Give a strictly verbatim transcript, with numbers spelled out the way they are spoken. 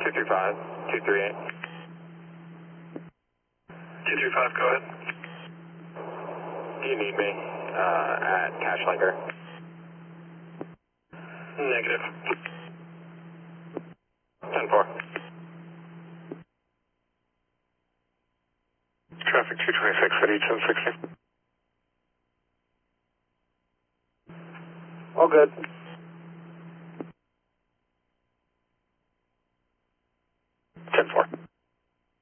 two three five, two three eight. two three five, go ahead. Do you need me uh, at Cache Linker? Negative. ten four. Traffic two twenty-six at eight ten sixty. All good.